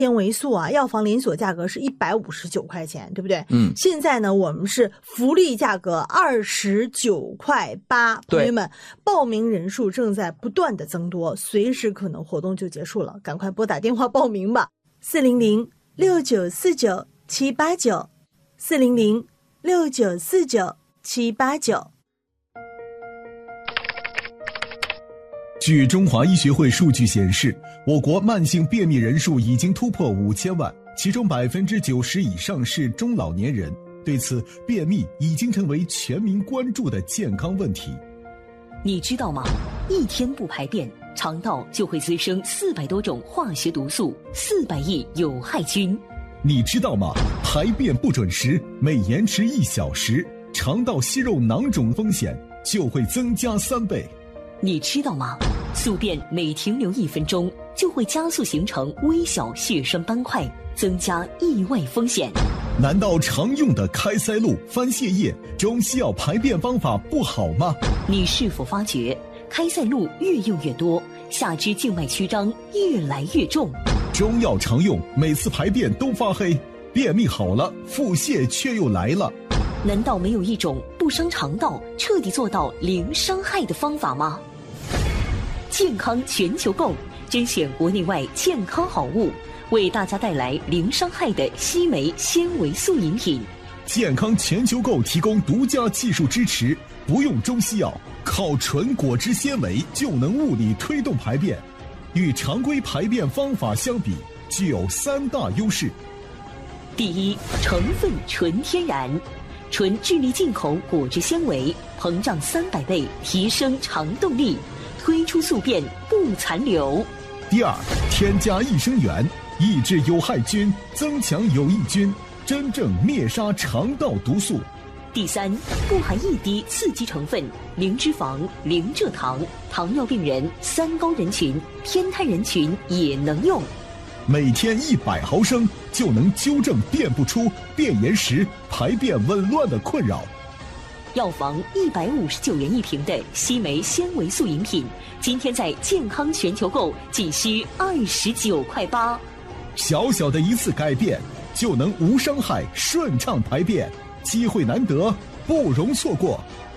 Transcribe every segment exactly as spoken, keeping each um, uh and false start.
纤维素啊，药房连锁价格是一百五十九块钱，对不对？ 嗯， 现在呢，我们是福利价格二十九块八，朋友们，报名人数正在不断的增多，随时可能活动就结束了，赶快拨打电话报名吧，四零零六九四九七八九，四零零六九四九七八九。 据中华医学会数据显示，我国慢性便秘人数已经突破五千万，其中百分之九十以上是中老年人。对此，便秘已经成为全民关注的健康问题。 你知道吗？一天不排便，肠道就会滋生四百多种化学毒素，四百亿有害菌。 你知道吗？排便不准时，每延迟一小时，肠道息肉囊肿风险就会增加三倍。 你知道吗？宿便每停留一分钟，就会加速形成微小血栓斑块，增加意外风险。 难道常用的开塞露、番泻叶、中西药排便方法不好吗？ 你是否发觉开塞露越用越多，下肢静脉曲张越来越重？ 中药常用，每次排便都发黑，便秘好了，腹泻却又来了。 难道没有一种不伤肠道、彻底做到零伤害的方法吗？健康全球购甄选国内外健康好物，为大家带来零伤害的西梅纤维素饮品。 健康全球购提供独家技术支持，不用中西药，靠纯果汁纤维就能物理推动排便，与常规排便方法相比，具有三大优势。 第一，成分纯天然，纯智利进口果汁纤维，膨胀三百倍，提升肠动力，推出宿便不残留。 第二，添加益生元，抑制有害菌，增强有益菌，真正灭杀肠道毒素。 第三，不含一滴刺激成分，零脂肪、零蔗糖，糖尿病人、三高人群、偏瘫人群也能用。 每天一百毫升就能纠正便不出、便延时、排便紊乱的困扰。 药房一百五十九元一瓶的西梅纤维素饮品，今天在健康全球购仅需二十九块八。 小小的一次改变，就能无伤害顺畅排便，机会难得，不容错过。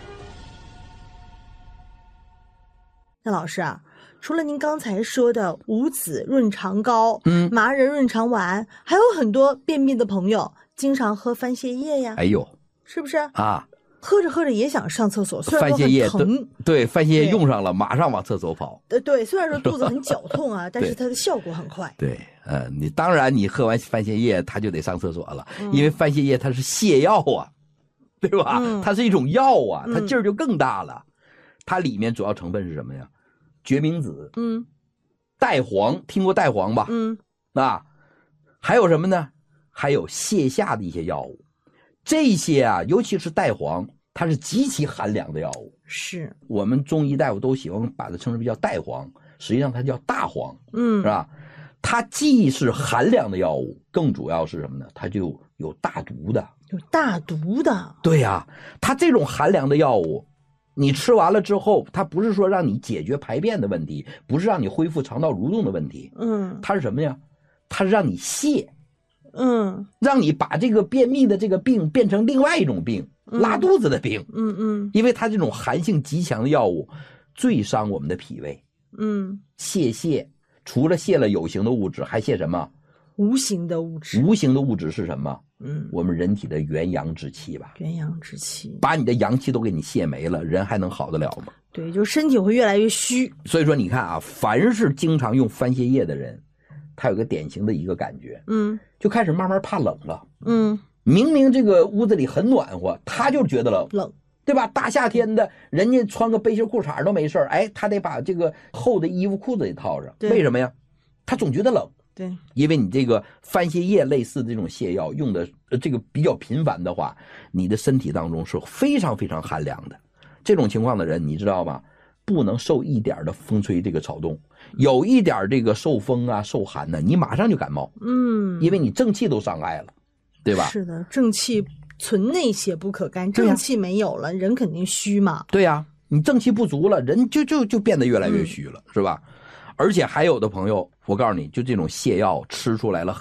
那老师啊，除了您刚才说的五子润肠膏、 嗯， 麻仁润肠丸，还有很多便秘的朋友经常喝番泻叶呀。 哎呦， 是不是啊？ 喝着喝着也想上厕所，虽然番泻叶疼， 对，番泻叶用上了，马上往厕所跑。 对对，虽然说肚子很绞痛啊，但是它的效果很快。 对，呃，你当然你喝完番泻叶，它就得上厕所了，嗯、因为番泻叶它是泻药啊，对吧？嗯、它是一种药啊，它劲儿就更大了。嗯、它里面主要成分是什么呀？决明子， 嗯， 代黄，听过代黄吧？ 嗯， 啊，还有什么呢？还有泻下的一些药物。这些啊，尤其是代黄，它是极其寒凉的药物。 是我们中医大夫都喜欢把它称之为叫代黄，实际上它叫大黄， 嗯， 是吧？它既是寒凉的药物，更主要是什么呢？它就有大毒的， 有大毒的。 对呀、啊，它这种寒凉的药物，你吃完了之后，它不是说让你解决排便的问题，不是让你恢复肠道蠕动的问题， 嗯， 它是什么呀？它是让你泻。 嗯， 让你把这个便秘的这个病变成另外一种病， 嗯、 拉肚子的病。 嗯嗯， 因为它这种寒性极强的药物最伤我们的脾胃。 嗯， 泻泻除了泻了有形的物质，还泻什么？ 无形的物质。 无形的物质是什么？ 嗯， 我们人体的元阳之气吧。 元阳之气， 把你的阳气都给你泻没了，人还能好得了吗？ 对，就身体会越来越虚。 所以说你看啊，凡是经常用番泻叶的人，他有个典型的一个感觉， 嗯， 就开始慢慢怕冷了， 嗯， 明明这个屋子里很暖和，他就觉得冷， 冷， 对吧？大夏天的，人家穿个背心裤衩都没事，哎，他得把这个厚的衣服裤子给套上，为什么呀？他总觉得冷， 对， 因为你这个番泻叶类似的这种泻药用的这个比较频繁的话，你的身体当中是非常非常寒凉的。这种情况的人，你知道吗？不能受一点的风吹这个草动，有一点这个受风啊受寒呢，你马上就感冒， 嗯， 因为你正气都伤害了，对吧？ 是的，正气存内血不可干，正气没有了，人肯定虚嘛。 对呀、啊，你正气不足了，人就就就变得越来越虚了，嗯、是吧？而且还有的朋友，我告诉你，就这种泻药吃出来了